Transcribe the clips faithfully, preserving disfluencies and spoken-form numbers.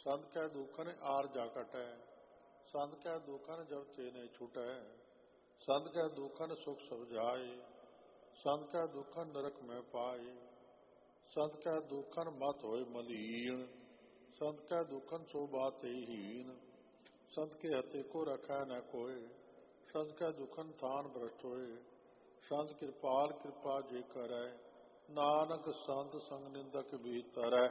संत कै दुखन आर जा कटै, संत कै दुखन जब चेने छुटै, संत कै दुखन सुख सब जाए, संत कै दुखन नरक में पाए, संत कै दुखन मत होए मलीन, संत कै दुखन सो बाते हीन, संत के हते को रखै न कोय, संत कै दुखन थान भ्रष्ट होए, संत कृपाल कृपा जे करै, नानक संत संग निंदक भीतरै,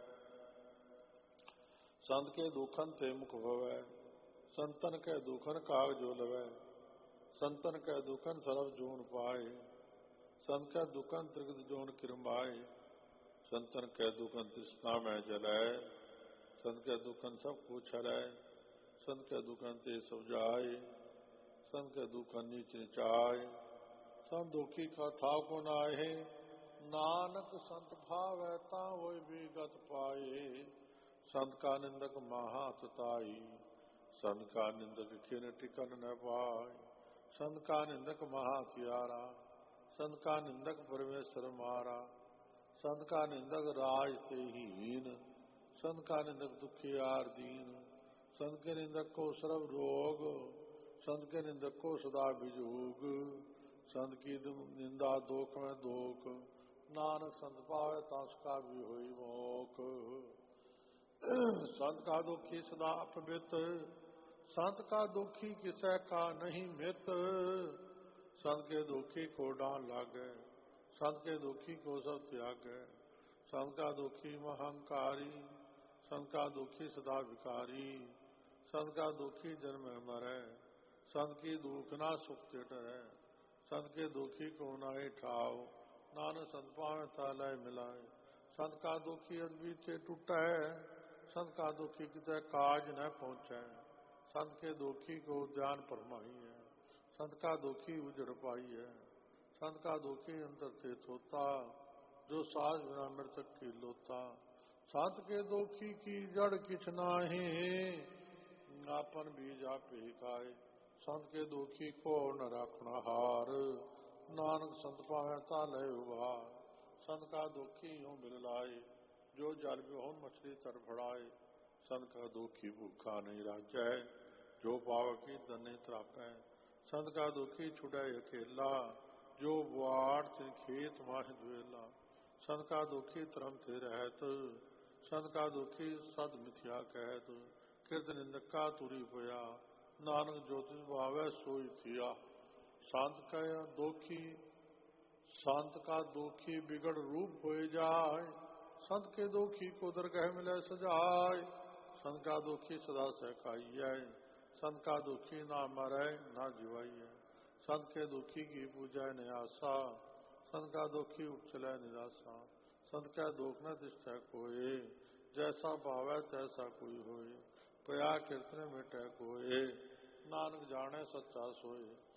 संत के दुखन ते मुख भवै, संतन कै दुखन काग जो लवै, संतन कै दुखन सरब जोन पाए, संत कै दुखन त्रिगत जोन किरमाए, संतन कै दुखन तृष्णा में जलै, संत कै दुखन सब कुछ हरै, संत कै दुखन ते सब जाए, संत कै दुखन नीच निचाए, संत दुखी का था को नाहे, नानक संत भावै ता होय विगत पाए, संत का निंदक महातताई, संत का निंदक खिन टिकन न पाए, संत का निंदक महात्यारा, संत का निंदक परमेश्वर मारा, संत का निंदक राज ते हीन, संत का निंदक दुखियार दीन, संत के निंदक को सर्व रोग, संत के निंदक को सदा विजोग, संत की निंदा दोख में दोख, नानक संत पावे तास का भी होई मोख, संत का दुखी सदा अपवित, संत का दुखी किसै का नहीं मित, संत के दुखी को डांन लागे, संत के दुखी को सब त्यागे, संत का दुखी महंकारी, संत का दुखी सदा विकारी, संत का दुखी जन्म मरै, संत की दुख ना सुख है, संत के दुखी को नाई ठाव, नानक संत पावे तालय मिलाए, संत का दुखी अद्भीते टूटा है, संत का दुखी कितै काज न पहुँचे, संत के दुखी को ध्यान फरमाई है, संत का दुखी उजड़ पाई है, संत का दुखी अंतर से होता, जो साज बिना मृतक की लोता, संत के दुखी की जड़ किछ नाहि, आपन बीज आपे खाए, संत के दुखी को न राखना हार, नानक संत पावे ताले उबार, संत का दुखी यूं मिल लाए, जो जल बिहोन मछली तड़फड़ाए, संत का दुखी भूखा नहीं राजै, जो पावकी धन नहीं त्रापै, संत का दुखी छुड़ै अकेला, जो बुआड़ तिन खेत माह दुएला, संत का दुखी धर्म थे रहत, संत का दुखी सद मिथ्या कहत, कृत निंदक का तुरी पोया, नानक जो तिस भावै सोई थिया, संत का दुखी संत का दुखी बिगड़ रूप हो जाए, संत के दुखी को दरगह मिले सजाए, संत का दुखी सदा सहकाई है, संत का दुखी ना मरे ना जीवाई है, संत के दुखी की पूजा नियासा, संत का दुखी उछले निराशा, संत का दुख न दिष्टै कोय, जैसा भावै तैसा कोई होए, पया कीर्तन मिटै कोय, नानक जाने सच्चा सोए।